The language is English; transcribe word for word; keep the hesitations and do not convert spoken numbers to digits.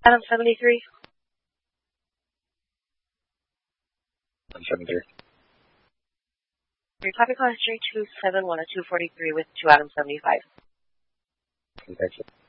Adam seventy-three. Adam seventy-three. Your traffic call history two seven one oh two forty-three with two Adam seventy-five. Thank you.